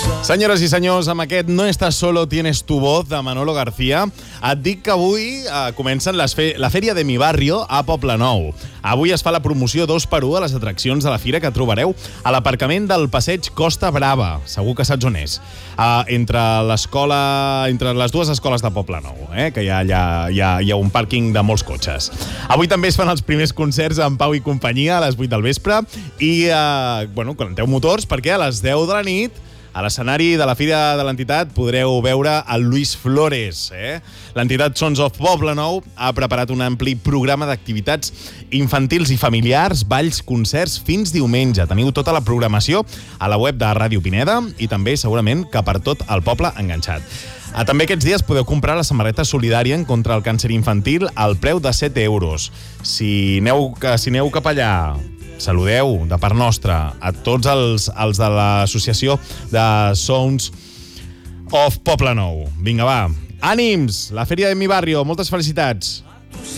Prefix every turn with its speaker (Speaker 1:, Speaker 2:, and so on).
Speaker 1: Senyores i senyors, amb aquest No estás solo, tienes tu voz de Manolo García, et dic que avui comencen la Fèria de mi barrio a Poblenou. Avui es fa la promoció 2x1 a les atraccions de la fira que trobareu a l'aparcament del passeig Costa Brava. Segur que saps on és. Entre les dues escoles de Poblenou, que hi ha un pàrquing de molts cotxes. Avui també es fan els primers concerts amb Pau i companyia a les 8 del vespre i, calenteu motors perquè a les 10 de la nit a l'escenari de la Fira de l'Entitat podreu veure el Luis Flores. L'entitat Sons of Poblenou ha preparat un ampli programa d'activitats infantils i familiars, balls, concerts, fins diumenge. Teniu tota la programació a la web de Ràdio Pineda i també, segurament, que per tot el poble enganxat. També aquests dies podeu comprar la samarreta solidària en contra el càncer infantil al preu de 7 euros. Si aneu cap allà, saludeu de part nostra a tots els de l'associació de Sons of Poblenou. Vinga, va. Ànims! La Fèria de mi barrio. Moltes felicitats.